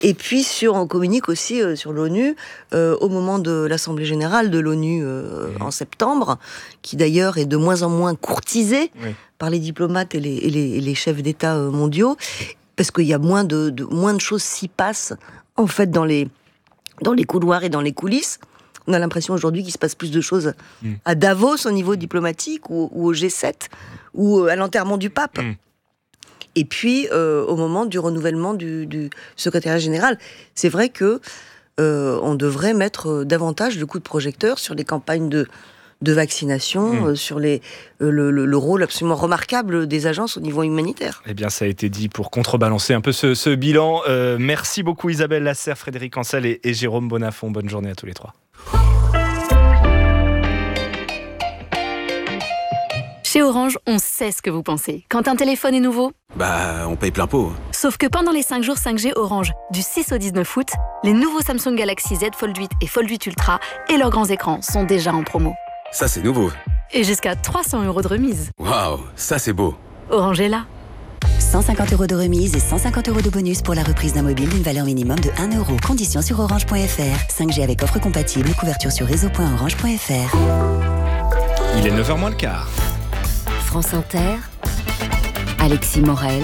Et puis on communique aussi sur l'ONU au moment de l'Assemblée Générale de l'ONU en septembre, qui d'ailleurs est de moins en moins courtisée par les diplomates et les chefs d'État mondiaux, parce qu'il y a moins de choses s'y passent en fait dans les couloirs et dans les coulisses. On a l'impression aujourd'hui qu'il se passe plus de choses à Davos au niveau diplomatique ou au G7 ou à l'enterrement du pape. Et puis, au moment du renouvellement du secrétariat général, c'est vrai que on devrait mettre davantage le coup de projecteur sur les campagnes de vaccination, sur le rôle absolument remarquable des agences au niveau humanitaire. Eh bien, ça a été dit pour contrebalancer un peu ce bilan. Merci beaucoup Isabelle Lasserre, Frédéric Ancel et Jérôme Bonnafont. Bonne journée à tous les trois. Chez Orange, on sait ce que vous pensez. Quand un téléphone est nouveau, on paye plein pot. Sauf que pendant les 5 jours 5G Orange, du 6 au 19 août, les nouveaux Samsung Galaxy Z Fold 8 et Fold 8 Ultra et leurs grands écrans sont déjà en promo. Ça, c'est nouveau. Et jusqu'à 300 € de remise. Waouh, ça c'est beau. Orange est là. 150 € de remise et 150 € de bonus pour la reprise d'un mobile d'une valeur minimum de 1 €. Conditions sur orange.fr. 5G avec offre compatible, couverture sur réseau.orange.fr. Il est 9h moins le quart. France Inter, Alexis Morel,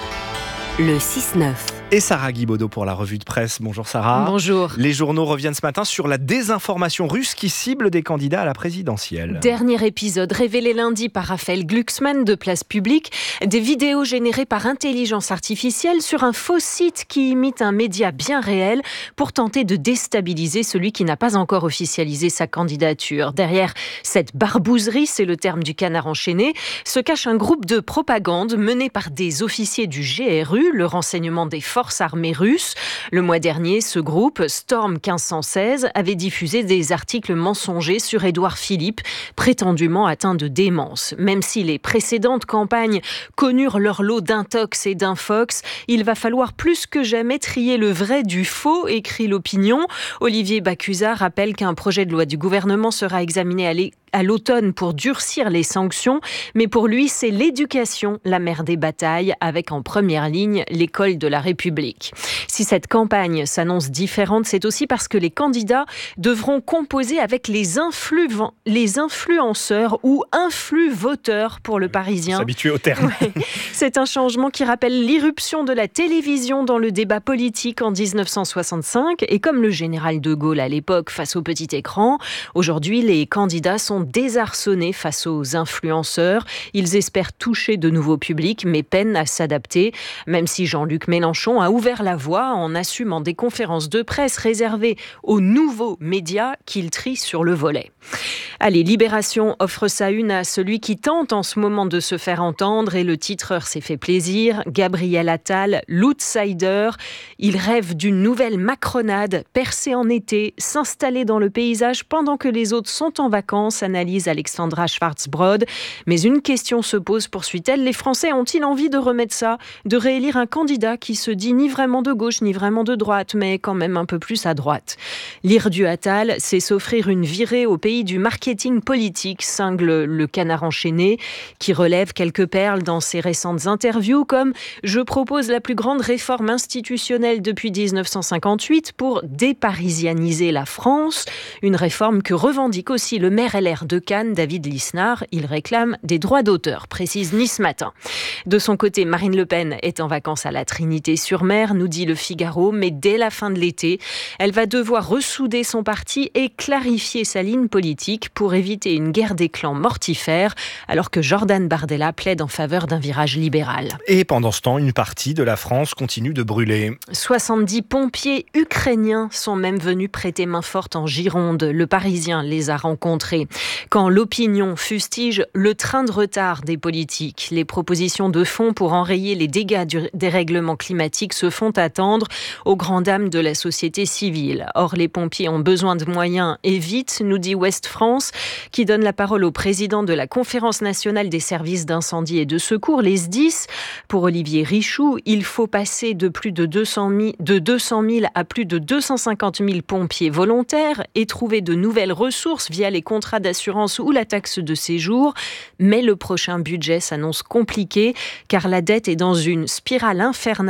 le 6-9. Et Sarah Guibaudot pour la revue de presse. Bonjour Sarah. Bonjour. Les journaux reviennent ce matin sur la désinformation russe qui cible des candidats à la présidentielle. Dernier épisode révélé lundi par Raphaël Glucksmann de Place Publique. Des vidéos générées par intelligence artificielle sur un faux site qui imite un média bien réel pour tenter de déstabiliser celui qui n'a pas encore officialisé sa candidature. Derrière cette barbouzerie, c'est le terme du canard enchaîné, se cache un groupe de propagande mené par des officiers du GRU, le renseignement des forces armées russes. Le mois dernier, ce groupe, Storm 1516, avait diffusé des articles mensongers sur Édouard Philippe, prétendument atteint de démence. Même si les précédentes campagnes connurent leur lot d'intox et d'infox, il va falloir plus que jamais trier le vrai du faux, écrit l'Opinion. Olivier Bacusa rappelle qu'un projet de loi du gouvernement sera examiné à l'automne pour durcir les sanctions, mais pour lui, c'est l'éducation, la mère des batailles, avec en première ligne l'école de la République. Si cette campagne s'annonce différente, c'est aussi parce que les candidats devront composer avec les influenceurs ou influ-voteurs pour le Parisien. S'habituer au terme. Ouais. C'est un changement qui rappelle l'irruption de la télévision dans le débat politique en 1965, et comme le général de Gaulle à l'époque face au petit écran, aujourd'hui les candidats sont désarçonnés face aux influenceurs. Ils espèrent toucher de nouveaux publics, mais peinent à s'adapter, même si Jean-Luc Mélenchon a ouvert la voie en assumant des conférences de presse réservées aux nouveaux médias qu'il trie sur le volet. Allez, Libération offre sa une à celui qui tente en ce moment de se faire entendre, et le titreur s'est fait plaisir. Gabriel Attal, l'outsider. Il rêve d'une nouvelle macronade, percer en été, s'installer dans le paysage pendant que les autres sont en vacances, analyse Alexandra Schwarzbrod. Mais une question se pose, poursuit-elle, les Français ont-ils envie de remettre ça, de réélire un candidat qui se dit ni vraiment de gauche, ni vraiment de droite, mais quand même un peu plus à droite? Lire du Attal, c'est s'offrir une virée au pays du marketing politique, cingle le canard enchaîné, qui relève quelques perles dans ses récentes interviews, comme « Je propose la plus grande réforme institutionnelle depuis 1958 pour déparisianiser la France », une réforme que revendique aussi le maire LR de Cannes, David Lisnard. Il réclame des droits d'auteur, précise Nice Matin. De son côté, Marine Le Pen est en vacances à la Trinité-sur-Mer, nous dit Le Figaro, mais dès la fin de l'été, elle va devoir ressouder son parti et clarifier sa ligne politique pour éviter une guerre des clans mortifère, alors que Jordan Bardella plaide en faveur d'un virage libéral. Et pendant ce temps, une partie de la France continue de brûler. 70 pompiers ukrainiens sont même venus prêter main forte en Gironde. Le Parisien les a rencontrés. Quand l'Opinion fustige le train de retard des politiques, les propositions de fonds pour enrayer les dégâts du dérèglement climatique se font attendre aux grandes dames de la société civile. Or, les pompiers ont besoin de moyens et vite, nous dit Ouest France, qui donne la parole au président de la Conférence nationale des services d'incendie et de secours, les SDIS. Pour Olivier Richoux, il faut passer de plus de 200 000 à plus de 250 000 pompiers volontaires et trouver de nouvelles ressources via les contrats d'assurance ou la taxe de séjour. Mais le prochain budget s'annonce compliqué car la dette est dans une spirale infernale. C'est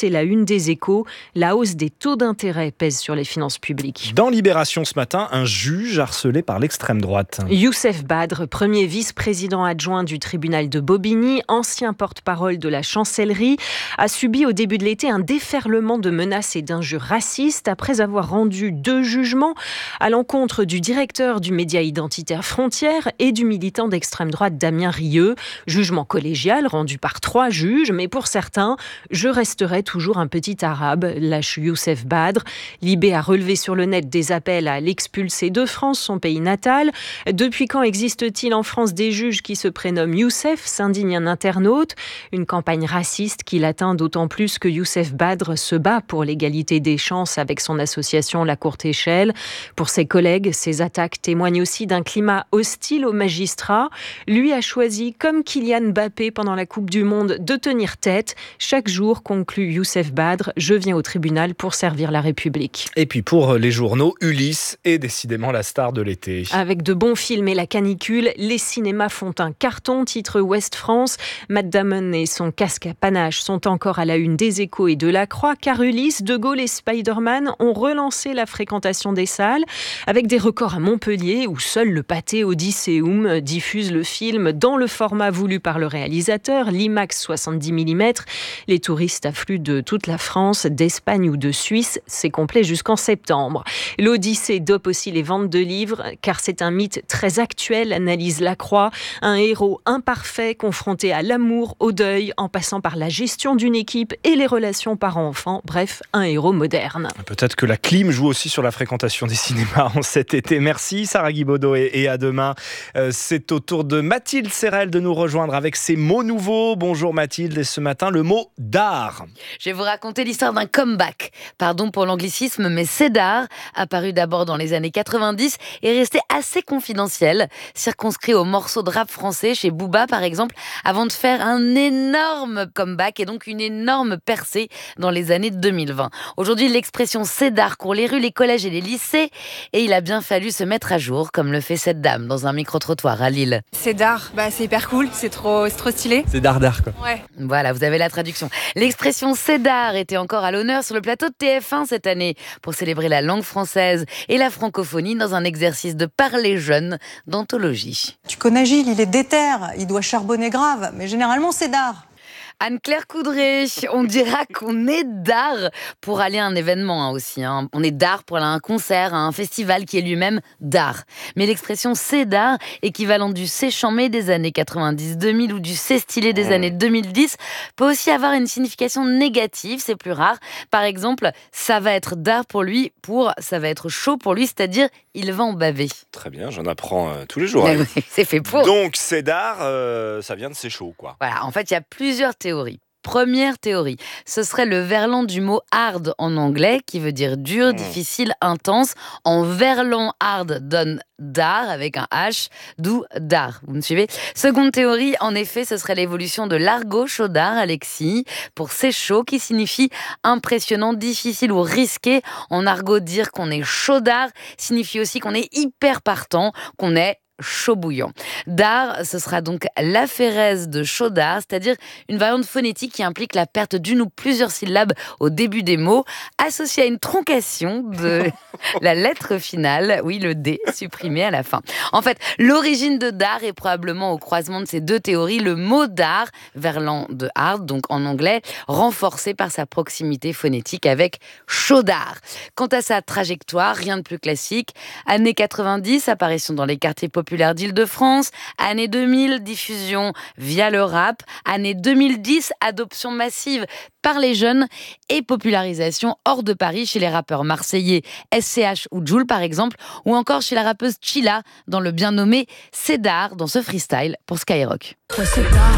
c'est la une des Échos. La hausse des taux d'intérêt pèse sur les finances publiques. Dans Libération ce matin, un juge harcelé par l'extrême droite. Youssef Badr, premier vice-président adjoint du tribunal de Bobigny, ancien porte-parole de la chancellerie, a subi au début de l'été un déferlement de menaces et d'injures racistes après avoir rendu 2 jugements à l'encontre du directeur du média identitaire Frontières et du militant d'extrême droite Damien Rieu. Jugement collégial rendu par 3 juges, mais pour certains, je resterai toujours un petit arabe, lâche Youssef Badr. Libé a relevé sur le net des appels à l'expulser de France, son pays natal. Depuis quand existe-t-il en France des juges qui se prénomment Youssef, s'indigne un internaute. Une campagne raciste qui l'atteint d'autant plus que Youssef Badr se bat pour l'égalité des chances avec son association La Courte Échelle. Pour ses collègues, ces attaques témoignent aussi d'un climat hostile aux magistrats. Lui a choisi, comme Kylian Mbappé pendant la Coupe du Monde, de tenir tête. Chaque jour, conclut Youssef Badr, je viens au tribunal pour servir la République. Et puis pour les journaux, Ulysse est décidément la star de l'été. Avec de bons films et la canicule, les cinémas font un carton, titre Ouest France. Matt Damon et son casque à panache sont encore à la une des Échos et de La Croix, car Ulysse, De Gaulle et Spider-Man ont relancé la fréquentation des salles, avec des records à Montpellier, où seul le pâté Odysseum diffuse le film dans le format voulu par le réalisateur, l'IMAX 70 mm. Les touristes affluent de toute la France, d'Espagne ou de Suisse. C'est complet jusqu'en septembre. L'Odyssée dope aussi les ventes de livres, car c'est un mythe très actuel, analyse Lacroix. Un héros imparfait, confronté à l'amour, au deuil, en passant par la gestion d'une équipe et les relations parents-enfants. Bref, un héros moderne. Peut-être que la clim joue aussi sur la fréquentation des cinémas en cet été. Merci Sarah Guibaudot et à demain. C'est au tour de Mathilde Serrel de nous rejoindre avec ses mots nouveaux. Bonjour Mathilde, et ce matin le mot d'art. Je vais vous raconter l'histoire d'un comeback. Pardon pour l'anglicisme, mais c'est d'art, apparu d'abord dans les années 90 et resté assez confidentiel, circonscrit aux morceaux de rap français chez Booba par exemple, avant de faire un énorme comeback et donc une énorme percée dans les années 2020. Aujourd'hui, l'expression c'est d'art court les rues, les collèges et les lycées, et il a bien fallu se mettre à jour, comme le fait cette dame dans un micro-trottoir à Lille. C'est d'art, c'est hyper cool, c'est trop stylé. C'est d'art quoi. Ouais. Voilà, vous avez la traduction. L'expression c'est d'art était encore à l'honneur sur le plateau de TF1 cette année pour célébrer la langue française et la francophonie dans un exercice de parler jeune d'anthologie. Tu connais Gilles, il est déter, il doit charbonner grave, mais généralement c'est d'art. Anne-Claire Coudray, on dira qu'on est d'art pour aller à un événement aussi. On est d'art pour aller à un concert, à un festival qui est lui-même d'art. Mais l'expression c'est d'art, équivalent du c'est chambé des années 90-2000 ou du c'est stylé des années 2010, peut aussi avoir une signification négative, c'est plus rare. Par exemple, ça va être d'art pour lui, ça va être chaud pour lui, c'est-à-dire il va en baver. Très bien, j'en apprends tous les jours. C'est fait pour. Donc c'est d'art, ça vient de c'est chaud quoi. Voilà, en fait il y a plusieurs théories. Première théorie, ce serait le verlan du mot hard en anglais, qui veut dire dur, difficile, intense. En verlan hard donne d'art avec un H, d'où d'art. Vous me suivez ? Seconde théorie, en effet, ce serait l'évolution de l'argot chaudard, Alexis, pour c'est chaud, qui signifie impressionnant, difficile ou risqué. En argot, dire qu'on est chaudard signifie aussi qu'on est hyper partant, qu'on est chaud bouillant. D'art, ce sera donc l'aphérèse de chaudard, c'est-à-dire une variante phonétique qui implique la perte d'une ou plusieurs syllabes au début des mots, associée à une troncation de la lettre finale, oui, le D, supprimé à la fin. En fait, l'origine de d'art est probablement au croisement de ces deux théories, le mot d'art, verlan de hard, donc en anglais, renforcé par sa proximité phonétique avec chaudard. Quant à sa trajectoire, rien de plus classique. Années 90, apparition dans les quartiers populaires d'Île-de-France. Année 2000, diffusion via le rap. Année 2010, adoption massive par les jeunes et popularisation hors de Paris chez les rappeurs marseillais SCH ou Jul par exemple, ou encore chez la rappeuse Chilla dans le bien nommé C'est d'art dans ce freestyle pour Skyrock.